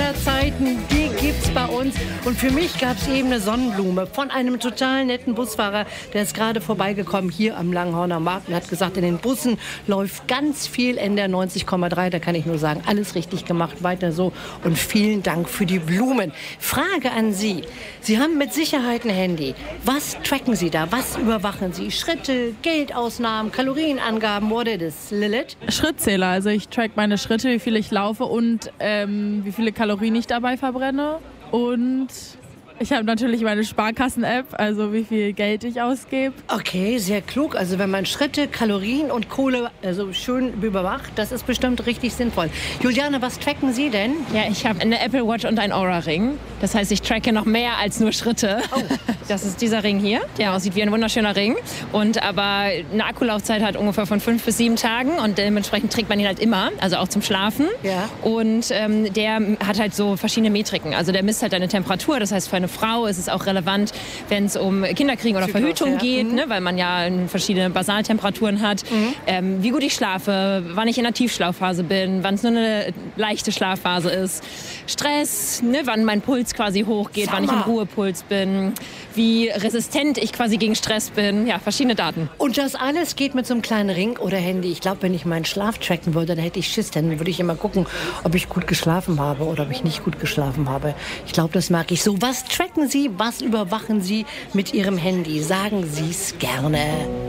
Winterzeiten, die gibt's bei uns. Und für mich gab's eben eine Sonnenblume von einem total netten Busfahrer, der ist gerade vorbeigekommen hier am Langhorner Markt und hat gesagt, in den Bussen läuft ganz viel NDR 90,3. Da kann ich nur sagen, alles richtig gemacht, weiter so. Und vielen Dank für die Blumen. Frage an Sie. Sie haben mit Sicherheit ein Handy. Was tracken Sie da? Was überwachen Sie? Schritte, Geldausnahmen, Kalorienangaben, what it is, Lilith? Schrittzähler, also ich track meine Schritte, wie viel ich laufe und wie viele Kalorien ich dabei verbrenne. Und ich habe natürlich meine Sparkassen-App, also wie viel Geld ich ausgebe. Okay, sehr klug. Also wenn man Schritte, Kalorien und Kohle also schön überwacht, das ist bestimmt richtig sinnvoll. Juliane, was tracken Sie denn? Ja, ich habe eine Apple Watch und einen Oura-Ring. Das heißt, ich tracke noch mehr als nur Schritte. Oh. Das ist dieser Ring hier, der aussieht wie ein wunderschöner Ring. Und aber eine Akkulaufzeit hat ungefähr von 5 bis 7 Tagen und dementsprechend trägt man ihn halt immer, also auch zum Schlafen. Ja. Und der hat halt so verschiedene Metriken. Also der misst halt deine Temperatur, das heißt für eine Frau ist es auch relevant, wenn es um Kinderkriegen oder Verhütung geht, ne, weil man ja verschiedene Basaltemperaturen hat. Wie gut ich schlafe, wann ich in der Tiefschlafphase bin, wann es nur eine leichte Schlafphase ist. Stress, ne, wann mein Puls quasi hochgeht, wann ich im Ruhepuls bin, wie resistent ich quasi gegen Stress bin. Ja, verschiedene Daten. Und das alles geht mit so einem kleinen Ring oder Handy. Ich glaube, wenn ich meinen Schlaf tracken würde, dann hätte ich Schiss. Dann würde ich immer gucken, ob ich gut geschlafen habe oder ob ich nicht gut geschlafen habe. Ich glaube, das mag ich so. Was tracken Sie, was überwachen Sie mit Ihrem Handy? Sagen Sie es gerne.